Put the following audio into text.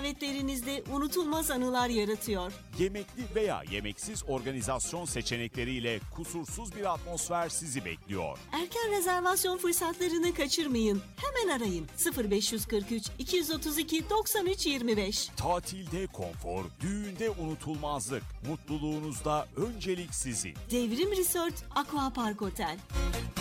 davetlerinizde unutulmaz anılar yaratıyor. Yemekli veya yemeksiz organizasyon seçenekleriyle kusursuz bir atmosfer sizi bekliyor. Erken rezervasyon fırsatlarını kaçırmayın. Hemen arayın 0543 232 93 25. Tatilde konfor, düğünde unutulmazlık, mutluluğunuzda öncelik sizin. Devrim Resort Aqua Park Otel.